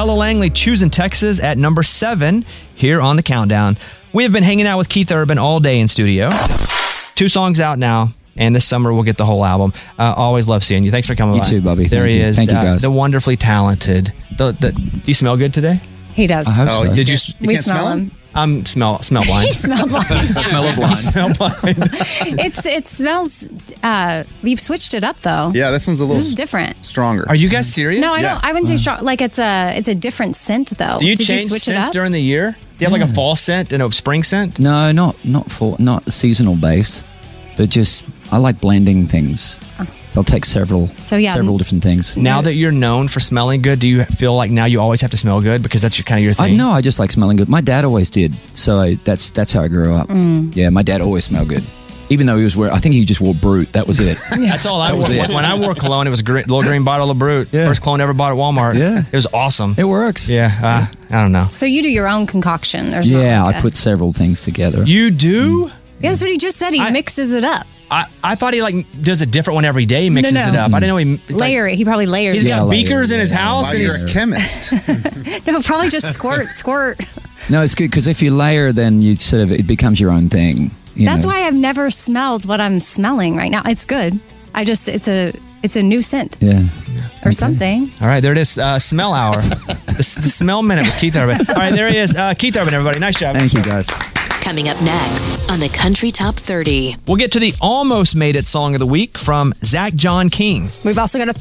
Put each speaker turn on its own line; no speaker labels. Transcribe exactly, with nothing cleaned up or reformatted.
Ella Langley, Choosing Texas at number seven here on the countdown. We have been hanging out with Keith Urban all day in studio. Two songs out now, and this summer we'll get the whole album. Uh, always love seeing you. Thanks for coming
You
by.
too, Bobby.
There
Thank
he
you.
is.
Thank you,
uh,
guys.
The wonderfully talented. The, the, do you smell good today?
He does.
I hope
Oh,
so.
did you?
You
we
can't
smell
smell
him.
him?
I'm smell smell blind.
He smell blind.
Smell blind.
smell blind.
it's it smells. Uh, we've switched it up though.
Yeah, this one's a little
This is different.
stronger.
Are you guys serious?
No, I
Yeah.
don't. I wouldn't say strong. Like it's a it's a different scent though.
Do you
Did
change
you switch it
scents
up?
during the year? Do you have like a fall scent and a spring scent?
No, not not for not seasonal based, but just I like blending things. So I'll take several
So, yeah.
several different things.
Now that you're known for smelling good, do you feel like now you always have to smell good because that's your, kind of your
I
thing?
know I just like smelling good. My dad always did, so I, that's that's how I grew up.
Mm.
Yeah, my dad always smelled good, even though he was wearing. I think he just wore Brute. That was it.
That's all I
That
wore.
was it.
When I wore cologne, it was a green, little green bottle of Brute.
Yeah.
First cologne ever bought at Walmart.
Yeah.
It was awesome.
It works.
Yeah, uh, I don't know.
So you do your own concoction. There's not
Yeah,
like
I
a-
put several things together.
You do?
Yeah, that's what he just said. He
I-
mixes it up.
I, I thought he like does a different one every day, mixes
no.
it up. I didn't know he it's like-
Layer it. He probably layers
He's
it.
Yeah,
got
layer,
beakers in his
yeah.
house,
Wow,
and
you're
he's
a chemist.
No, probably just squirt, squirt.
No, it's good because if you layer, then you sort of it becomes your own thing. you
That's
know?
why I've never smelled what I'm smelling right now. It's good. I just it's a it's a new scent
Yeah.
or something.
all right. There it is. Uh, smell hour, the, the smell minute with Keith Urban. All right, there he is. Uh, Keith Urban, everybody. Nice job.
Thank you, guys.
Coming up next on the Country Top thirty.
We'll get to the almost made it song of the week from Zach John King.
We've also got a